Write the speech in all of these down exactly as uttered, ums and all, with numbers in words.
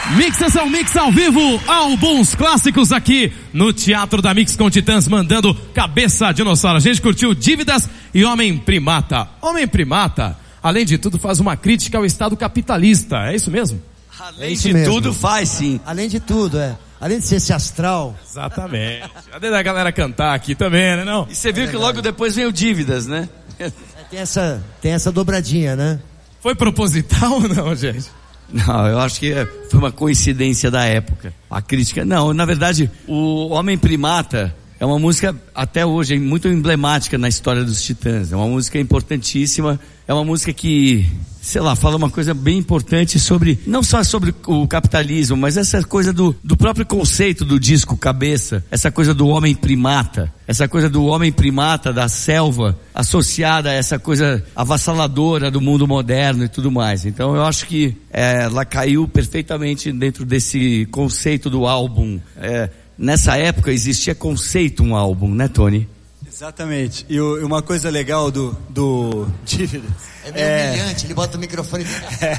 Mix Sessão Mix ao vivo, álbuns clássicos aqui no Teatro da Mix com Titãs, mandando Cabeça Dinossauro. A gente curtiu Dívidas e Homem Primata. Homem Primata, além de tudo, faz uma crítica ao Estado capitalista, é isso mesmo? Além é isso de mesmo. tudo, faz sim. Além de tudo, é. Além de ser esse astral. Exatamente. Cadê a galera cantar aqui também, né não? E você viu é que logo depois veio Dívidas, né? É, tem essa, tem essa dobradinha, né? Foi proposital ou não, gente? Não, eu acho que foi uma coincidência da época. A crítica, não, na verdade, o Homem Primata é uma música, até hoje, muito emblemática na história dos Titãs. É uma música importantíssima, é uma música que, sei lá, fala uma coisa bem importante sobre, não só sobre o capitalismo, mas essa coisa do, do próprio conceito do disco Cabeça, essa coisa do homem primata, essa coisa do homem primata da selva, associada a essa coisa avassaladora do mundo moderno e tudo mais. Então eu acho que é, ela caiu perfeitamente dentro desse conceito do álbum. É, nessa época existia conceito um álbum, né, Tony? Exatamente. E o, uma coisa legal do, do Dívidas. É meio é... humilhante, ele bota o microfone. É.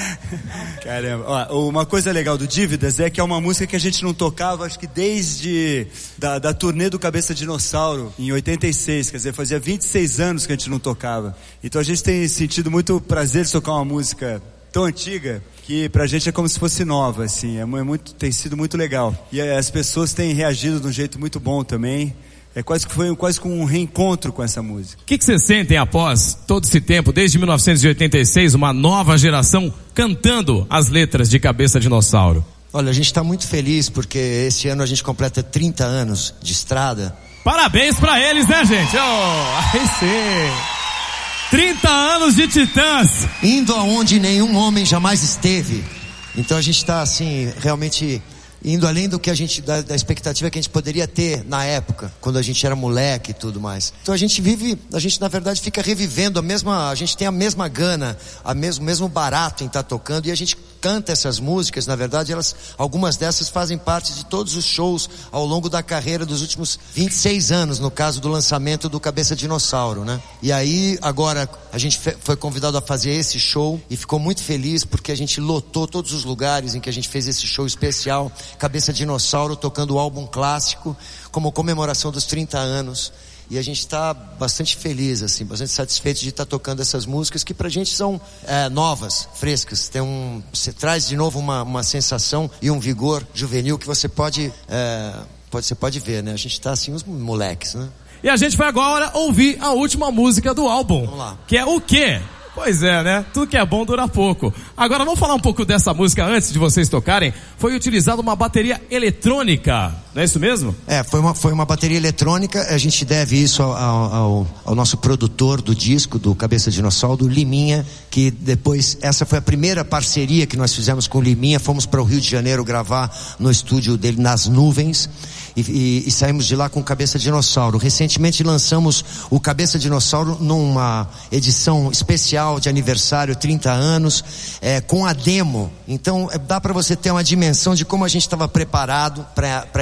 Caramba. Ó, uma coisa legal do Dívidas é que é uma música que a gente não tocava, acho que desde da, da turnê do Cabeça Dinossauro, em oitenta e seis, quer dizer, fazia vinte e seis anos que a gente não tocava. Então a gente tem sentido muito prazer de tocar uma música tão antiga que pra gente é como se fosse nova, assim, é muito, tem sido muito legal. E as pessoas têm reagido de um jeito muito bom também. É quase que foi quase como um reencontro com essa música. O que, que vocês sentem após todo esse tempo, desde mil novecentos e oitenta e seis, uma nova geração cantando as letras de Cabeça Dinossauro? Olha, a gente está muito feliz porque esse ano a gente completa trinta anos de estrada. Parabéns pra eles, né, gente? Oh, aí sim. trinta anos de Titãs. Indo aonde nenhum homem jamais esteve. Então a gente está assim, realmente indo além do que a gente, da, da expectativa que a gente poderia ter na época, quando a gente era moleque e tudo mais. Então a gente vive, a gente na verdade fica revivendo a mesma, a gente tem a mesma gana, a mesmo, mesmo barato em estar tocando, e a gente canta essas músicas, na verdade elas, algumas dessas fazem parte de todos os shows ao longo da carreira dos últimos vinte e seis anos, no caso do lançamento do Cabeça Dinossauro, né? E aí, agora, a gente foi convidado a fazer esse show e ficou muito feliz porque a gente lotou todos os lugares em que a gente fez esse show especial, Cabeça Dinossauro, tocando o álbum clássico, como comemoração dos trinta anos. E a gente está bastante feliz, assim, bastante satisfeito de estar tocando essas músicas que pra gente são é, novas, frescas. Tem um, você traz de novo uma, uma sensação e um vigor juvenil que você pode, é, pode, você pode ver, né? A gente tá assim, os moleques, né? E a gente vai agora ouvir a última música do álbum. Vamos lá. Que é o quê? Pois é, né? Tudo que é bom dura pouco. Agora vamos falar um pouco dessa música antes de vocês tocarem. Foi utilizada uma bateria eletrônica, não é isso mesmo? É, foi uma, foi uma bateria eletrônica. A gente deve isso ao, ao, ao nosso produtor do disco, do Cabeça Dinossauro, do Liminha, que depois, essa foi a primeira parceria que nós fizemos com o Liminha. Fomos para o Rio de Janeiro gravar no estúdio dele, Nas Nuvens. E, e, e saímos de lá com Cabeça Dinossauro. Recentemente lançamos o Cabeça Dinossauro numa edição especial de aniversário, trinta anos, é, com a demo. Então é, dá para você ter uma dimensão de como a gente estava preparado para